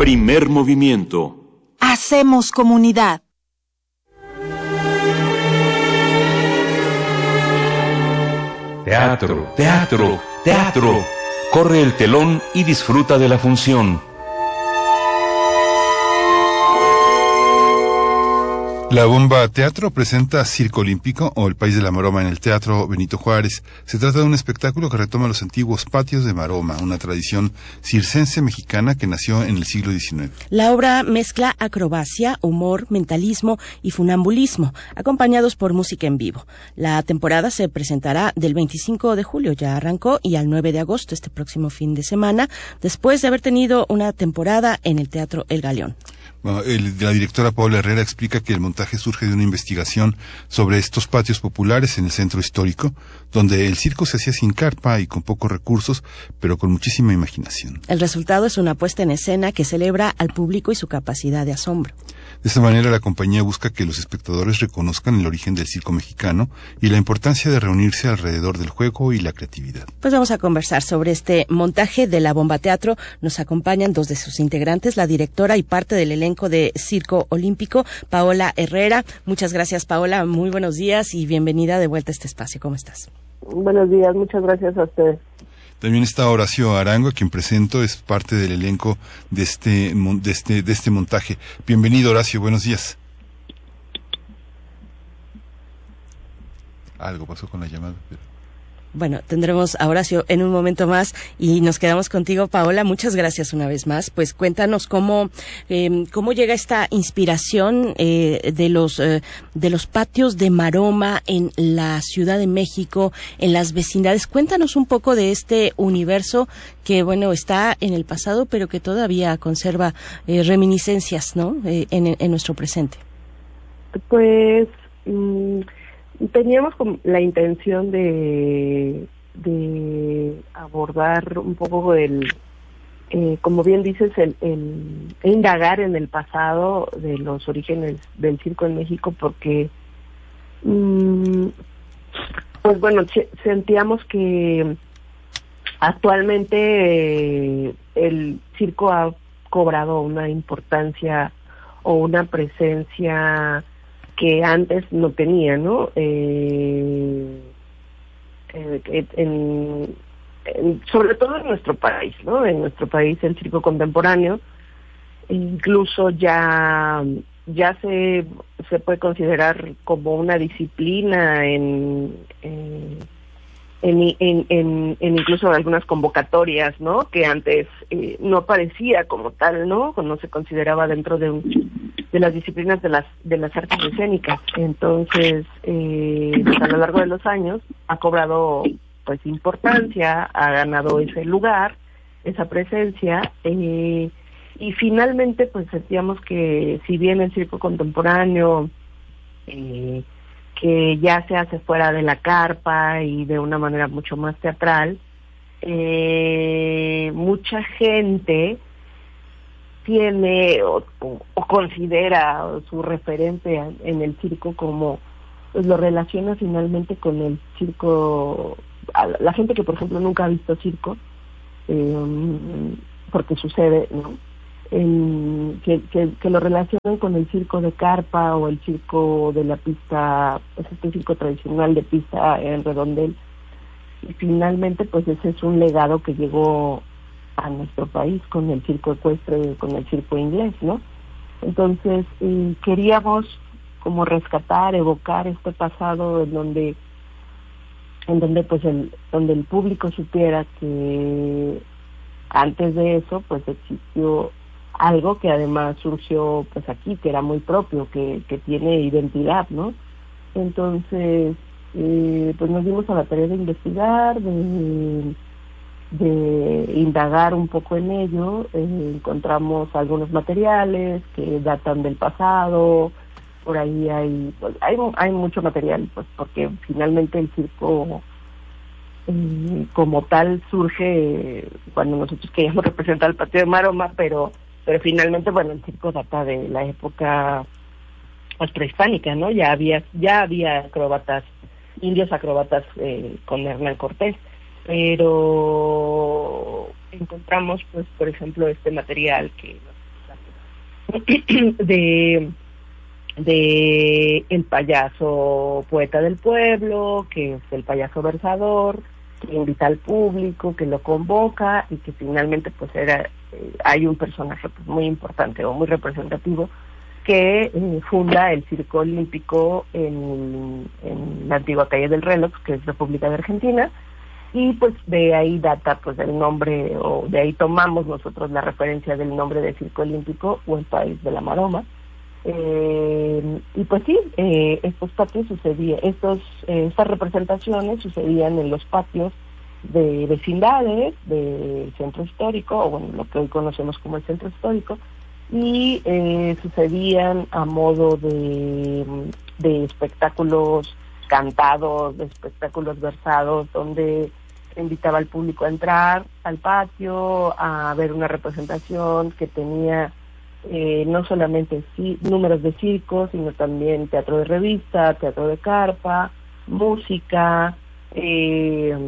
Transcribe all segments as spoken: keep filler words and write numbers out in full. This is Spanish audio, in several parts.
Primer movimiento. Hacemos comunidad. Teatro, teatro, teatro. Corre el telón y disfruta de la función. La Bomba Teatro presenta Circo Olímpico o El País de la Maroma en el Teatro Benito Juárez. Se trata de un espectáculo que retoma los antiguos patios de maroma, una tradición circense mexicana que nació en el siglo diecinueve. La obra mezcla acrobacia, humor, mentalismo y funambulismo, acompañados por música en vivo. La temporada se presentará del veinticinco de julio, ya arrancó, y al nueve de agosto, este próximo fin de semana, después de haber tenido una temporada en el Teatro El Galeón. Bueno, el, la directora Paola Herrera explica que el montaje surge de una investigación sobre estos patios populares en el centro histórico, donde el circo se hacía sin carpa y con pocos recursos, pero con muchísima imaginación. El resultado es una puesta en escena que celebra al público y su capacidad de asombro. De esta manera, la compañía busca que los espectadores reconozcan el origen del circo mexicano y la importancia de reunirse alrededor del juego y la creatividad. Pues vamos a conversar sobre este montaje de la Bomba Teatro. Nos acompañan dos de sus integrantes, la directora y parte del elenco de Circo Olímpico, Paola Herrera. Muchas gracias, Paola. Muy buenos días y bienvenida de vuelta a este espacio. ¿Cómo estás? Buenos días, muchas gracias a ustedes. También está Horacio Arango, a quien presento, es parte del elenco de este de este de este montaje. Bienvenido, Horacio, buenos días. Algo pasó con la llamada, pero... Bueno, tendremos a Horacio en un momento más y nos quedamos contigo, Paola. Muchas gracias una vez más. Pues cuéntanos cómo eh, cómo llega esta inspiración eh, de los eh, de los patios de maroma en la Ciudad de México, en las vecindades. Cuéntanos un poco de este universo que, bueno, está en el pasado, pero que todavía conserva eh, reminiscencias, ¿no? Eh, en, en nuestro presente. Pues... Mmm... Teníamos la intención de, de abordar un poco el, eh, como bien dices, el, el indagar en el pasado de los orígenes del circo en México, porque, mmm, pues bueno, sentíamos que actualmente eh, el circo ha cobrado una importancia o una presencia que antes no tenía, ¿no? Eh, eh, en, en, sobre todo en nuestro país, ¿no? En nuestro país el circo contemporáneo incluso ya ya se se puede considerar como una disciplina en en, en, en, en, en incluso algunas convocatorias, ¿no? Que antes eh, no aparecía como tal, ¿no? No se consideraba dentro de un de las disciplinas de las de las artes escénicas. Entonces, eh, pues a lo largo de los años ha cobrado pues importancia, ha ganado ese lugar, esa presencia, eh, y finalmente pues sentíamos que si bien el circo contemporáneo eh, que ya se hace fuera de la carpa y de una manera mucho más teatral, eh, mucha gente tiene o, o, o considera su referente en el circo como, pues lo relaciona finalmente con el circo, a la gente que por ejemplo nunca ha visto circo, eh, porque sucede, ¿no? En, que, que, que lo relacionan con el circo de carpa o el circo de la pista, pues este circo tradicional de pista en redondel, y finalmente pues ese es un legado que llegó a nuestro país con el circo ecuestre, con el circo inglés, ¿no? Entonces eh, queríamos como rescatar, evocar este pasado en donde en donde pues el donde el público supiera que antes de eso pues existió algo que además surgió pues aquí, que era muy propio, que, que tiene identidad, ¿no? Entonces eh, pues nos dimos a la tarea de investigar, de de indagar un poco en ello. Eh, encontramos algunos materiales que datan del pasado, por ahí hay pues, hay, hay mucho material, pues porque finalmente el circo eh, como tal surge cuando nosotros queríamos representar el patio de maroma, pero pero finalmente bueno el circo data de la época pues, prehispánica, ¿no? Ya había ya había acróbatas, indios acróbatas eh, con Hernán Cortés, pero encontramos pues por ejemplo este material que de de el payaso poeta del pueblo, que es el payaso versador, que invita al público, que lo convoca y que finalmente pues era eh, hay un personaje pues, muy importante o muy representativo que eh, funda el Circo Olímpico en, en la antigua calle del Reloj, que es República de Argentina, y pues de ahí data pues el nombre, o de ahí tomamos nosotros la referencia del nombre de Circo Olímpico o el país de la maroma. Eh, y pues sí, eh, estos patios sucedían, estos, eh, estas representaciones sucedían en los patios de vecindades del centro histórico, o bueno, lo que hoy conocemos como el centro histórico, y eh, sucedían a modo de, de espectáculos cantados, de espectáculos versados, donde se invitaba al público a entrar al patio, a ver una representación que tenía eh, no solamente sí, números de circo, sino también teatro de revista, teatro de carpa, música, eh,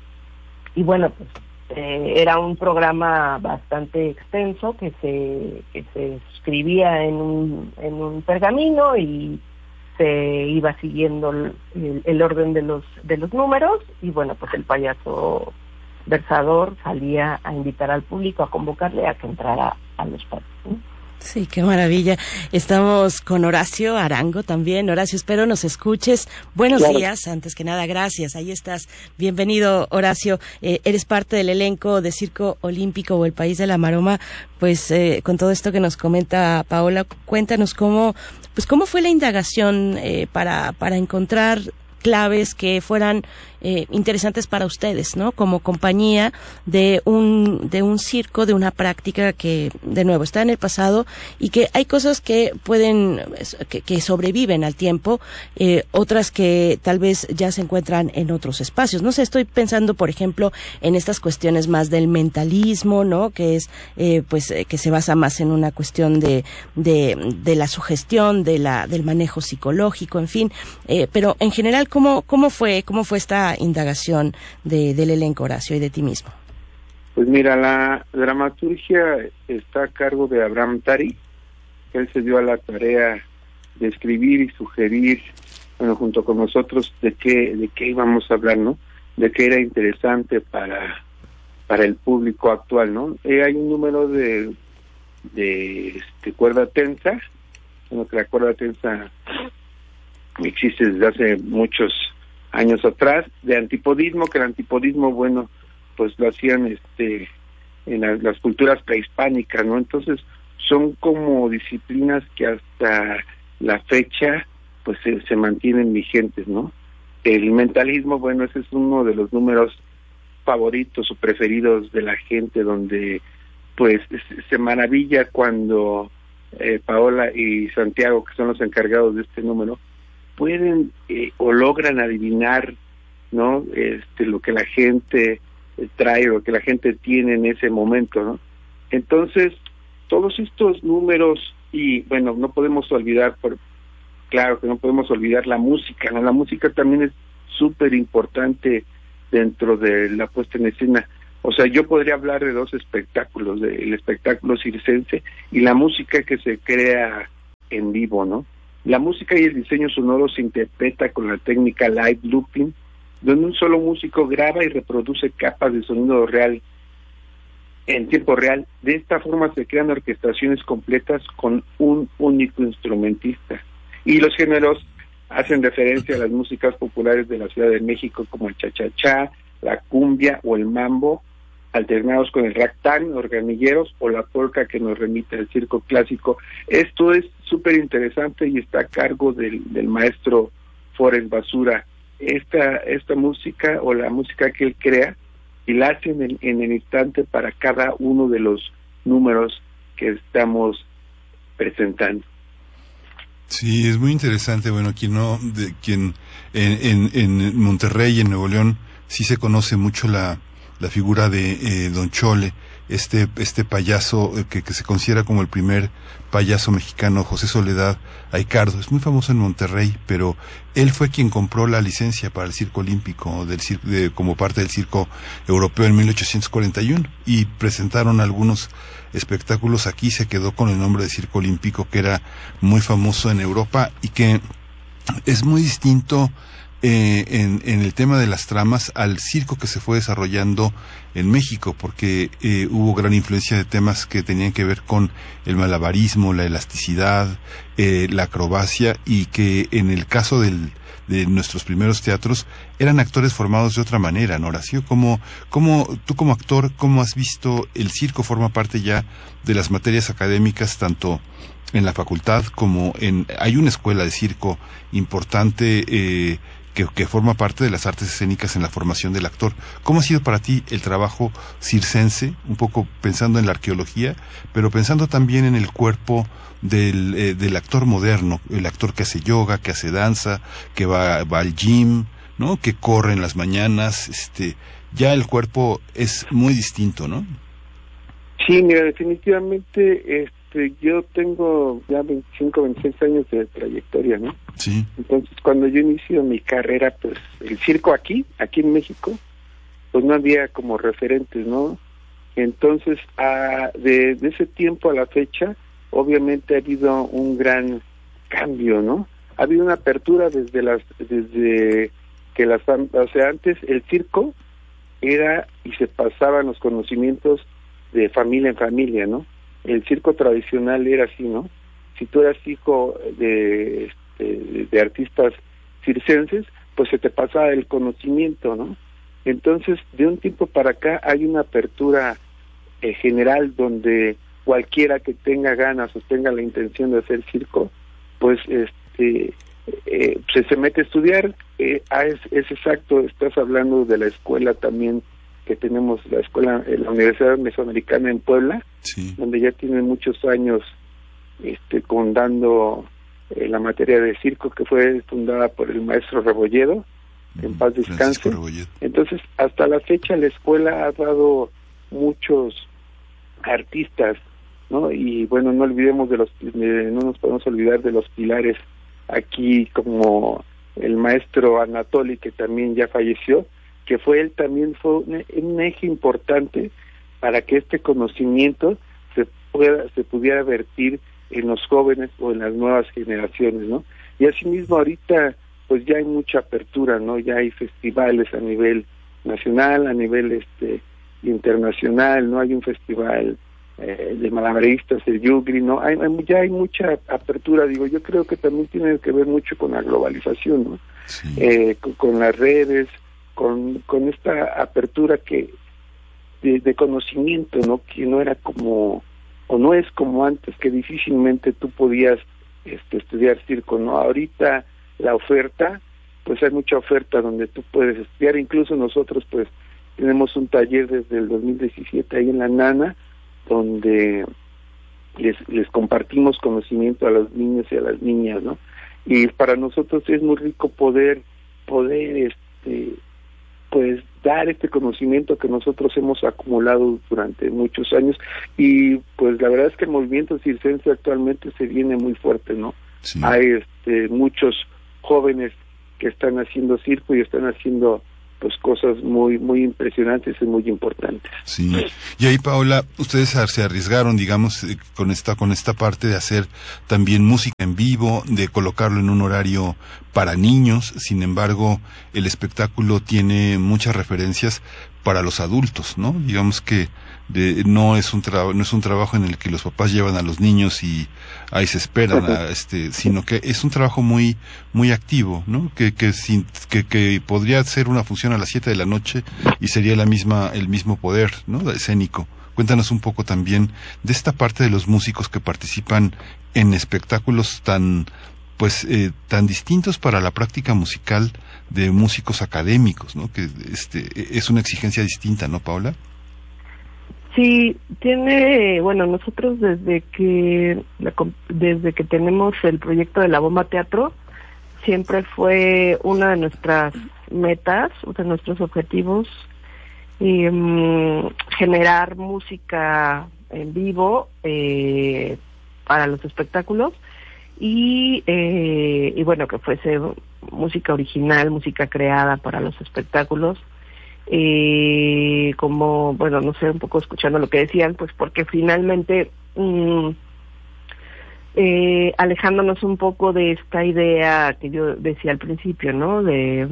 y bueno, pues Eh, era un programa bastante extenso que se que se escribía en un en un pergamino y se iba siguiendo el, el orden de los de los números, y bueno, pues el payaso versador salía a invitar al público, a convocarle a que entrara a los patios, ¿no? Sí, qué maravilla. Estamos con Horacio Arango también. Horacio, espero nos escuches. Buenos claro. días, antes que nada, gracias. Ahí estás. Bienvenido, Horacio. Eh, eres parte del elenco de Circo Olímpico o el País de la Maroma. Pues eh, con todo esto que nos comenta Paola, cuéntanos cómo, pues cómo fue la indagación eh, para para encontrar claves que fueran eh, interesantes para ustedes, ¿no? Como compañía de un de un circo, de una práctica que de nuevo está en el pasado y que hay cosas que pueden que, que sobreviven al tiempo, eh, otras que tal vez ya se encuentran en otros espacios. No sé, estoy pensando, por ejemplo, en estas cuestiones más del mentalismo, ¿no? Que es eh, pues eh, que se basa más en una cuestión de de de la sugestión, de la del manejo psicológico, en fin. Eh, pero en general, ¿cómo cómo fue cómo fue esta indagación de, del elenco, Horacio, y de ti mismo? Pues mira, la dramaturgia está a cargo de Abraham Tari. Él se dio a la tarea de escribir y sugerir, bueno, junto con nosotros, de qué de qué íbamos a hablar, ¿no? De qué era interesante para para el público actual, ¿no? Eh, hay un número de de este, cuerda tensa, bueno, que la cuerda tensa existe desde hace muchos años atrás, de antipodismo, que el antipodismo, bueno, pues lo hacían este en la, las culturas prehispánicas, ¿no? Entonces son como disciplinas que hasta la fecha pues se, se mantienen vigentes, ¿no? El mentalismo, bueno, ese es uno de los números favoritos o preferidos de la gente, donde pues se maravilla cuando eh, Paola y Santiago, que son los encargados de este número, pueden eh, o logran adivinar, ¿no? Este, lo que la gente eh, trae, lo que la gente tiene en ese momento, ¿no? Entonces, todos estos números, y bueno, no podemos olvidar, por claro que no podemos olvidar la música, ¿no? La música también es súper importante dentro de la puesta en escena. O sea, yo podría hablar de dos espectáculos, del espectáculo circense y la música que se crea en vivo, ¿no? La música y el diseño sonoro se interpreta con la técnica live looping, donde un solo músico graba y reproduce capas de sonido real en tiempo real. De esta forma se crean orquestaciones completas con un único instrumentista. Y los géneros hacen referencia a las músicas populares de la Ciudad de México, como el cha-cha-cha, la cumbia o el mambo, alternados con el ragtime, organilleros o la polka, que nos remite al circo clásico. Esto es súper interesante y está a cargo del, del maestro Forest Basura. Esta esta música o la música que él crea y la hace en el, en el instante para cada uno de los números que estamos presentando. Sí, es muy interesante. Bueno, quien no, de, quien en, en, en Monterrey, en Nuevo León, sí se conoce mucho la la figura de eh, Don Chole, este este payaso que, que se considera como el primer payaso mexicano, José Soledad Aicardo. Es muy famoso en Monterrey, pero él fue quien compró la licencia para el Circo Olímpico del circo, de, como parte del Circo Europeo en mil ochocientos cuarenta y uno, y presentaron algunos espectáculos aquí. Se quedó con el nombre de Circo Olímpico, que era muy famoso en Europa y que es muy distinto eh, en, en el tema de las tramas al circo que se fue desarrollando en México, porque eh, hubo gran influencia de temas que tenían que ver con el malabarismo, la elasticidad, eh, la acrobacia, y que en el caso del de nuestros primeros teatros eran actores formados de otra manera, ¿no, Horacio? ¿Cómo, cómo, tú como actor, cómo has visto el circo forma parte ya de las materias académicas, tanto en la facultad como en... Hay una escuela de circo importante eh, que, que forma parte de las artes escénicas en la formación del actor. ¿Cómo ha sido para ti el trabajo circense, un poco pensando en la arqueología, pero pensando también en el cuerpo del, eh, del actor moderno, el actor que hace yoga, que hace danza, que va, va al gym, ¿no? Que corre en las mañanas, este, ya el cuerpo es muy distinto, ¿no? Sí, mira, definitivamente, este, yo tengo ya veinticinco, veintiséis años de trayectoria, ¿no? Sí. Entonces, cuando yo inicio mi carrera, pues, el circo aquí, aquí en México, pues no había como referentes, ¿no? Entonces, a, de, de ese tiempo a la fecha, obviamente ha habido un gran cambio, ¿no? Ha habido una apertura desde las, desde que las, o sea, antes el circo era y se pasaban los conocimientos de familia en familia, ¿no? El circo tradicional era así, ¿no? Si tú eras hijo de, este, de artistas circenses, pues se te pasaba el conocimiento, ¿no? Entonces, de un tiempo para acá hay una apertura eh, general donde cualquiera que tenga ganas o tenga la intención de hacer circo, pues este eh, se, se mete a estudiar. Eh, ah, es, es exacto, estás hablando de la escuela también que tenemos, la escuela, eh, la Universidad Mesoamericana en Puebla, sí, donde ya tienen muchos años este con dando eh, la materia de circo, que fue fundada por el maestro Rebolledo, en paz descanse. Entonces, hasta la fecha la escuela ha dado muchos artistas, ¿no? Y bueno, no olvidemos de los, de, no nos podemos olvidar de los pilares aquí, como el maestro Anatoly, que también ya falleció, que fue él también fue un, un eje importante para que este conocimiento se pueda, se pudiera vertir en los jóvenes o en las nuevas generaciones, ¿no? Y asimismo ahorita pues ya hay mucha apertura, ¿no? Ya hay festivales a nivel nacional, a nivel este internacional, ¿no? Hay un festival eh, de malabaristas, el Yugri, ¿no? Hay, hay, ya hay mucha apertura, digo, yo creo que también tiene que ver mucho con la globalización, ¿no? Sí. Eh, con, con las redes, con, con esta apertura que de, de conocimiento, ¿no? Que no era como, o no es como antes, que difícilmente tú podías este, estudiar circo, ¿no? Ahorita la oferta, pues hay mucha oferta donde tú puedes estudiar. Incluso nosotros pues tenemos un taller desde el dos mil diecisiete ahí en La Nana, donde les, les compartimos conocimiento a los niños y a las niñas, ¿no? Y para nosotros es muy rico poder, poder este pues dar este conocimiento que nosotros hemos acumulado durante muchos años. Y pues la verdad es que el movimiento circense actualmente se viene muy fuerte, ¿no? Sí. Hay este muchos jóvenes que están haciendo circo y están haciendo pues cosas muy muy impresionantes y muy importantes. Sí. Y ahí, Paola, ustedes se arriesgaron, digamos, con esta con esta parte de hacer también música en vivo, de colocarlo en un horario para niños. Sin embargo, el espectáculo tiene muchas referencias para los adultos, ¿no? Digamos que de, no es un trabajo no es un trabajo en el que los papás llevan a los niños y ahí se esperan a, este sino que es un trabajo muy muy activo, ¿no? Que que sin, que que podría ser una función a las siete de la noche y sería la misma el mismo poder, ¿no? Escénico. Cuéntanos un poco también de esta parte de los músicos que participan en espectáculos tan pues eh, tan distintos para la práctica musical de músicos académicos, ¿no? Que este es una exigencia distinta, ¿no, Paola? Sí, tiene, bueno, nosotros desde que la, desde que tenemos el proyecto de la Bomba Teatro, siempre fue una de nuestras metas, o sea, nuestros objetivos, eh, generar música en vivo eh, para los espectáculos y, eh, y bueno, que fuese música original, música creada para los espectáculos, eh, como, bueno, no sé, un poco escuchando lo que decían, pues porque finalmente mmm, eh, alejándonos un poco de esta idea que yo decía al principio, ¿no? De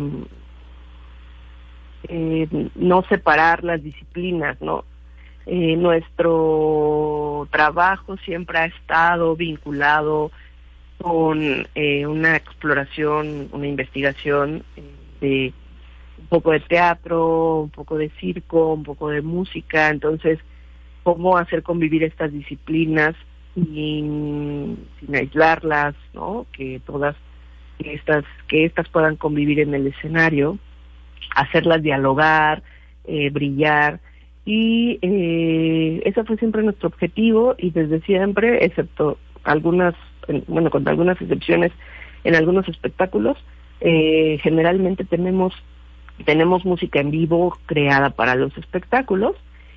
eh, no separar las disciplinas, ¿no? Eh, nuestro trabajo siempre ha estado vinculado con eh, una exploración, una investigación eh, de un poco de teatro, un poco de circo, un poco de música. Entonces, cómo hacer convivir estas disciplinas sin, sin aislarlas, ¿no? Que todas que estas que estas puedan convivir en el escenario, hacerlas dialogar, eh, brillar. Y eh, ese fue siempre nuestro objetivo, y desde siempre, excepto algunas, bueno, con algunas excepciones en algunos espectáculos, eh, generalmente tenemos tenemos música en vivo creada para los espectáculos,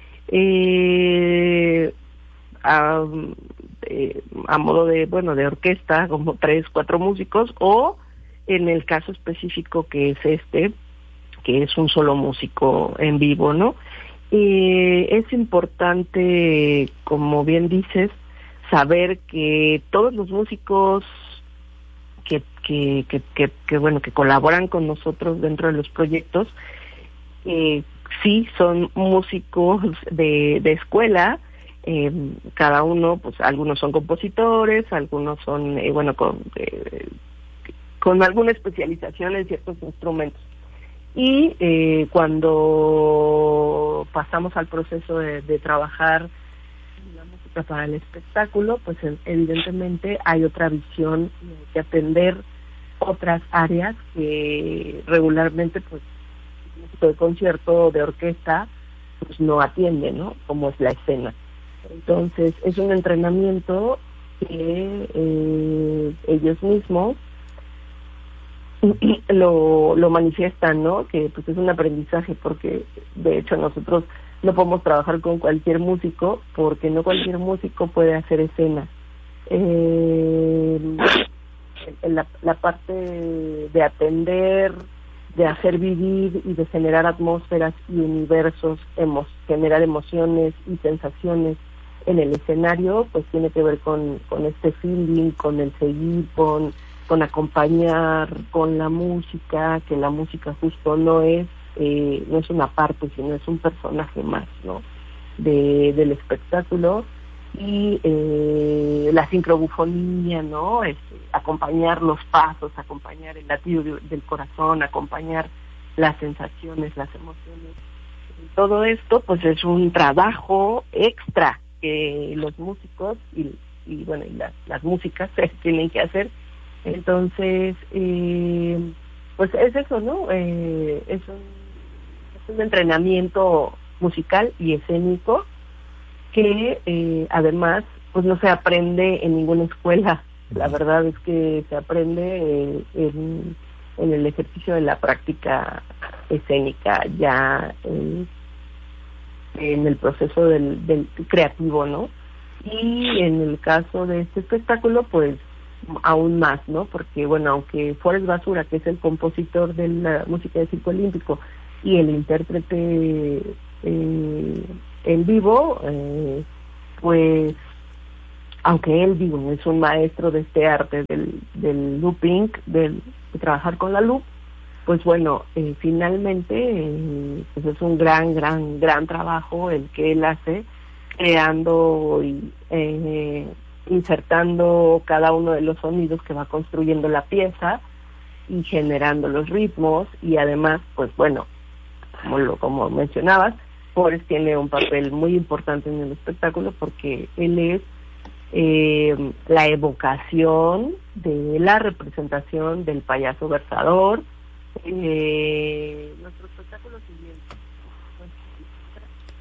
eh, a, eh, a modo de, bueno, de orquesta, como tres, cuatro músicos, o en el caso específico que es este, que es un solo músico en vivo, ¿no? Eh, es importante, como bien dices, saber que todos los músicos que, que, que, que, que bueno, que colaboran con nosotros dentro de los proyectos, eh, sí son músicos de, de escuela, eh, cada uno, pues algunos son compositores, algunos son, eh, bueno, con, eh, con alguna especialización en ciertos instrumentos. Y eh, cuando pasamos al proceso de, de trabajar la música para el espectáculo, pues evidentemente hay otra visión de atender otras áreas que regularmente, pues, el músico de concierto o de orquesta, pues no atiende, ¿no? Como es la escena. Entonces, es un entrenamiento que eh, ellos mismos lo, lo manifiestan, ¿no? Que pues es un aprendizaje, porque de hecho nosotros no podemos trabajar con cualquier músico, porque no cualquier músico puede hacer escena. Eh, la, la parte de atender, de hacer vivir y de generar atmósferas y universos, emo, generar emociones y sensaciones en el escenario, pues tiene que ver con, con este feeling, con el seguir, con con acompañar, con la música, que la música justo no es eh, no es una parte, sino es un personaje más, ¿no? De, del espectáculo. Y eh, la sincrobufonía, ¿no? Es, acompañar los pasos, acompañar el latido de, del corazón, acompañar las sensaciones, las emociones. Y todo esto, pues, es un trabajo extra que los músicos y, y bueno, y las, las músicas tienen que hacer. Entonces, eh, pues es eso, ¿no? Eh, es, un, es un entrenamiento musical y escénico que eh, además, pues no se aprende en ninguna escuela. La verdad es que se aprende eh, en, en el ejercicio de la práctica escénica, ya en, en el proceso del, del creativo, ¿no? Y en el caso de este espectáculo, pues aún más, ¿no? Porque, bueno, aunque Forrest Basura, que es el compositor de la música de Circo Olímpico y el intérprete eh, en vivo, eh, pues, aunque él, digo, es un maestro de este arte del, del looping, del, de trabajar con la loop, pues bueno, eh, finalmente, eh, pues es un gran, gran, gran trabajo el que él hace, creando y eh, insertando cada uno de los sonidos que va construyendo la pieza y generando los ritmos. Y además, pues bueno, como lo como mencionabas, Forrest tiene un papel muy importante en el espectáculo porque él es eh, la evocación de la representación del payaso versador. Eh, nuestro espectáculo siguiente.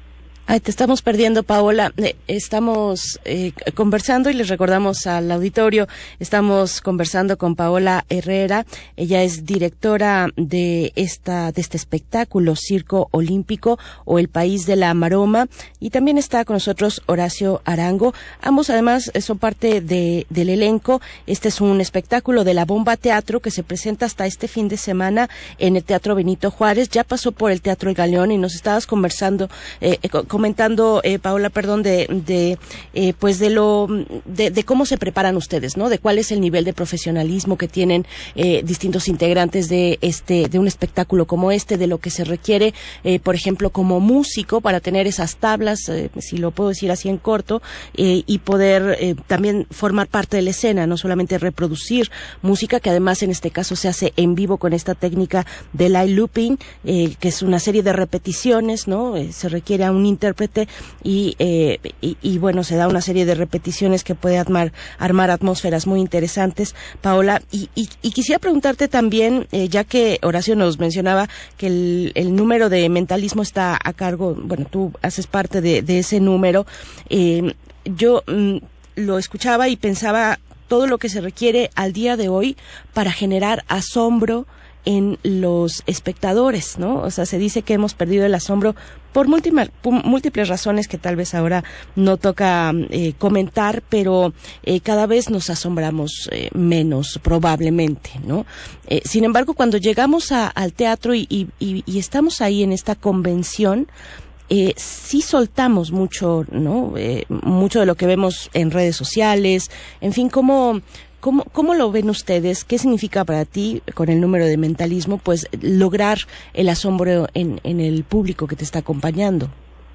Ay, te estamos perdiendo, Paola. Eh, estamos eh, conversando y les recordamos al auditorio, estamos conversando con Paola Herrera. Ella es directora de esta de este espectáculo Circo Olímpico o El País de la Maroma, y también está con nosotros Horacio Arango. Ambos además son parte de, del elenco. Este es un espectáculo de la Bomba Teatro que se presenta hasta este fin de semana en el Teatro Benito Juárez. Ya pasó por el Teatro El Galeón y nos estabas conversando eh, comentando, eh, Paola, perdón, de, de eh, pues de lo, de, de cómo se preparan ustedes, ¿no? De cuál es el nivel de profesionalismo que tienen eh, distintos integrantes de este, de un espectáculo como este, de lo que se requiere, eh, por ejemplo, como músico para tener esas tablas, eh, si lo puedo decir así en corto, eh, y poder eh, también formar parte de la escena, no solamente reproducir música, que además en este caso se hace en vivo con esta técnica de live looping, eh, que es una serie de repeticiones, ¿no? Eh, se requiere a un intérprete y, eh, y, y bueno, se da una serie de repeticiones que puede armar, armar atmósferas muy interesantes, Paola. Y, y, y quisiera preguntarte también, eh, ya que Horacio nos mencionaba que el, el número de mentalismo está a cargo, bueno, tú haces parte de, de ese número, eh, yo mm, lo escuchaba y pensaba todo lo que se requiere al día de hoy para generar asombro en los espectadores, ¿no? O sea, se dice que hemos perdido el asombro por múltiples, múltiples razones que tal vez ahora no toca eh, comentar, pero eh, cada vez nos asombramos eh, menos, probablemente, ¿no? Eh, sin embargo, cuando llegamos a, al teatro y, y, y estamos ahí en esta convención, Eh, sí soltamos mucho, ¿no? Eh, mucho de lo que vemos en redes sociales, en fin, ¿cómo, cómo, cómo lo ven ustedes? ¿Qué significa para ti, con el número de mentalismo, pues lograr el asombro en, en el público que te está acompañando?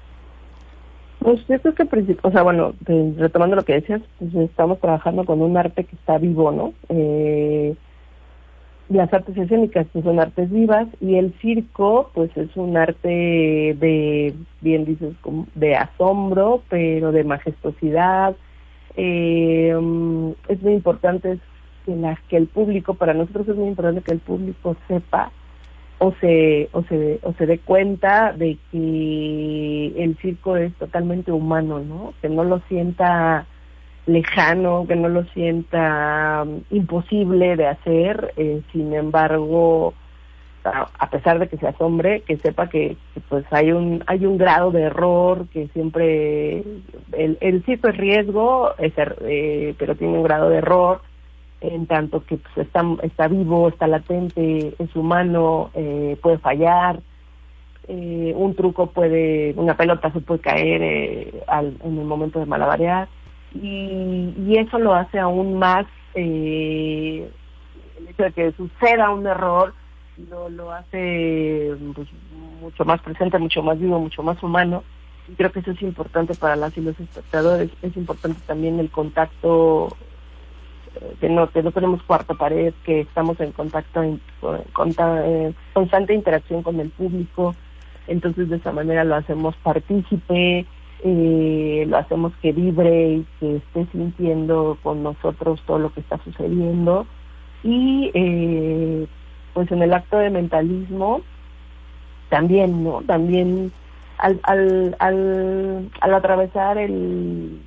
Pues yo creo que, o sea, bueno, retomando lo que decías, pues estamos trabajando con un arte que está vivo, ¿no? Eh, las artes escénicas pues son artes vivas, y el circo pues es un arte de, bien dices, de asombro, pero de majestuosidad. Eh, es muy importante que, la, que el público, para nosotros es muy importante que el público sepa o se, o se, o se dé cuenta de que el circo es totalmente humano, ¿no? Que no lo sienta lejano, que no lo sienta um, imposible de hacer, eh, sin embargo, a, a pesar de que se asombre, que sepa que, que pues hay un hay un grado de error, que siempre el, el circo es riesgo, es, eh, pero tiene un grado de error, en tanto que pues, está está vivo, está latente, es humano, eh, puede fallar, eh, un truco puede, una pelota se puede caer eh, al, en el momento de malabarear. Y, y eso lo hace aún más, eh, el hecho de que suceda un error lo, lo hace pues, mucho más presente, mucho más vivo, mucho más humano, y creo que eso es importante para las y los espectadores. Es importante también el contacto, eh, que no que no tenemos cuarta pared, que estamos en contacto, en, con, eh, constante interacción con el público, entonces de esa manera lo hacemos partícipe, Eh, lo hacemos que vibre y que esté sintiendo con nosotros todo lo que está sucediendo. Y eh, pues en el acto de mentalismo también, ¿no? También al al al, al atravesar el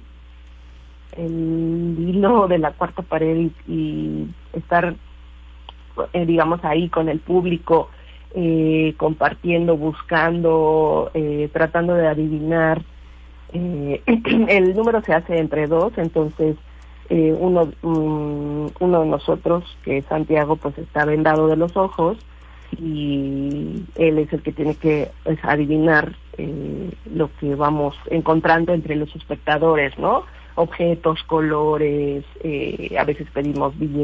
el hilo de la cuarta pared y, y estar eh, digamos ahí con el público, eh, compartiendo, buscando, eh, tratando de adivinar. Eh, el número se hace entre dos, entonces eh, uno um, uno de nosotros, que es Santiago, pues está vendado de los ojos y él es el que tiene que pues, adivinar eh, lo que vamos encontrando entre los espectadores, ¿no? Objetos, colores, eh, a veces pedimos billetes